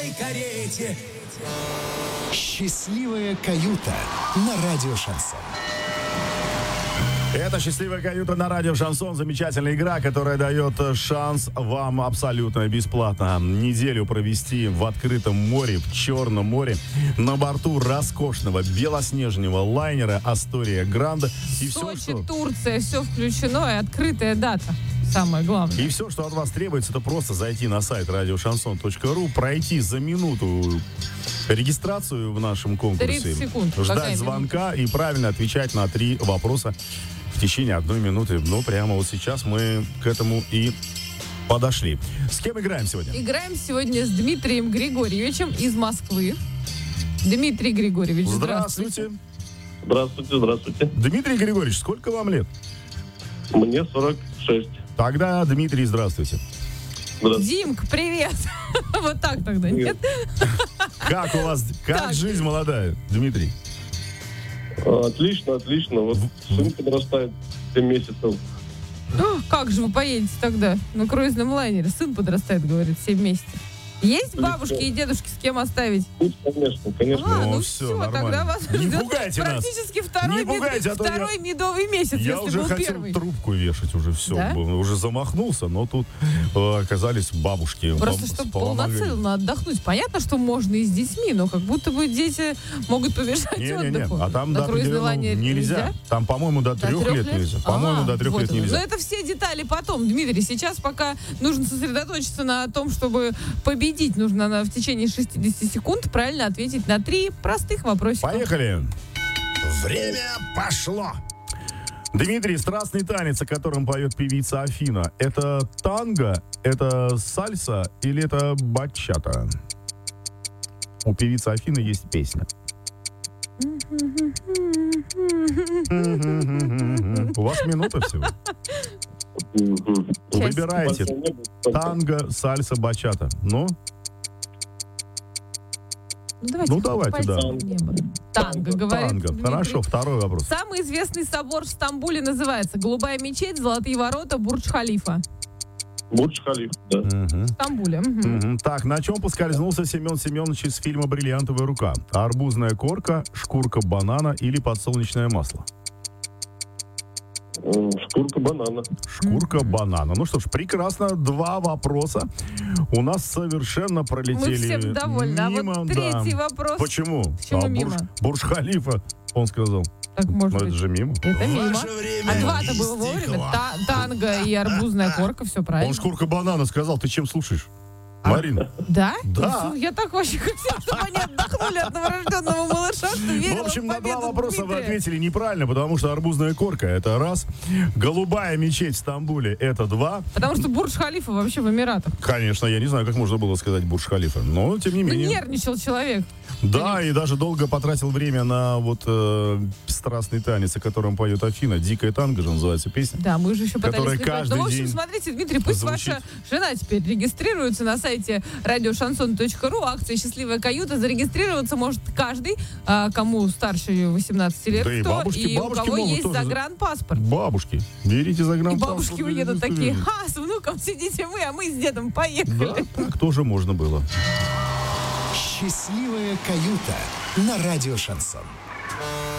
белой карете. Счастливая каюта на радио Шансон. Это «Счастливая каюта» на радио «Шансон». Замечательная игра, которая дает шанс вам абсолютно бесплатно неделю провести в открытом море, в Черном море, на борту роскошного белоснежного лайнера «Астория Гранд». И Сочи, все, что... Турция, все включено, и открытая дата. Самое главное. И все, что от вас требуется, это просто зайти на сайт радиошансон.ру, пройти за минуту регистрацию в нашем конкурсе, 30 секунд. ждать звонка и правильно отвечать на 3 вопроса в течение 1 минуты. Ну, прямо вот сейчас мы к этому и подошли. С кем играем сегодня? Играем сегодня с Дмитрием Григорьевичем из Москвы. Дмитрий Григорьевич, здравствуйте. Здравствуйте, здравствуйте. Дмитрий Григорьевич, сколько вам лет? Мне 46. Тогда, Дмитрий, здравствуйте. Здравствуйте. Димка, привет. Вот так тогда, нет? Как у вас, как жизнь молодая, Дмитрий? Отлично, отлично. Вот сын подрастает 7 месяцев. Как же вы поедете тогда на круизном лайнере? Сын подрастает, говорит, 7 месяцев. Есть бабушки и дедушки, с кем оставить? Конечно, конечно. Ну все, все, нормально. тогда вас Не ждет пугайте нас. практически второй, Не пугайте, а то второй медовый месяц, Я если уже был хотел первый. трубку вешать, уже все. Да? Уже замахнулся, но тут оказались бабушки. Просто чтобы полноценно отдохнуть. Понятно, что можно и с детьми, но как будто бы дети могут помешать отдыху. А там на до круизном определенного лайнере нельзя. Там, по-моему, до 3 лет нельзя. По-моему, до 3 лет нельзя. Но это все детали потом, Дмитрий. Сейчас пока нужно сосредоточиться на том, чтобы победить. Нужно в течение 60 секунд правильно ответить на 3 простых вопросика. Поехали. Время пошло. Дмитрий, страстный танец, о котором поет певица Афина, это танго, это сальса или это бачата? У певицы Афины есть песня. У вас минута всего. Выбирайте. Танго, сальса, бачата. Давайте, да. Танго, говорит Танго. Дмитрий. Хорошо, второй вопрос. Самый известный собор в Стамбуле называется Голубая мечеть, Золотые ворота, Бурдж-Халифа. Бурдж-Халиф, да. В Стамбуле. Так, на чем поскользнулся Семен Семенович из фильма «Бриллиантовая рука»? Арбузная корка, шкурка банана или подсолнечное масло? Шкурка банана. Шкурка банана. Ну что ж, прекрасно. 2 вопроса у нас совершенно пролетели. Мы всем довольны. мимо. А вот третий вопрос. Почему? Почему мимо? Бурдж-Халифа, он сказал. Так, может Но быть. это же мимо. Это мимо. Ваше время А 2-то было вовремя. истекло. Танго и арбузная корка, все правильно. Он шкурка банана сказал. Ты чем слушаешь? Марина. Да? Да. Я так вообще хотела, чтобы они отдохнули от новорожденного малыша, что верила В общем, в на 2 победу вопроса вы Дмитрия. ответили неправильно, потому что арбузная корка — это раз. Голубая мечеть в Стамбуле — это 2. Потому что Бурдж-Халифа вообще в Эмиратах. Конечно, я не знаю, как можно было сказать Бурдж-Халифа, но тем не Ну, менее. нервничал человек. Да, и даже долго потратил время на страстный танец, о котором поет Афина. «Дикая танго» же называется песня. Да, мы же еще Которая пытались выбрать. каждый Ну, в общем, день смотрите, Дмитрий, пусть звучит. ваша жена теперь регистрируется на сайте радиошансон.ру. Акция «Счастливая каюта». Зарегистрироваться может каждый, кому старше 18 лет, Да и кто, бабушки и у кого могут есть тоже. загранпаспорт. Бабушки, берите И загранпаспорт. бабушки уедут такие: ха, с внуком сидите вы, а мы с дедом поехали. Да, так тоже можно было. Счастливая каюта на радио Шансон.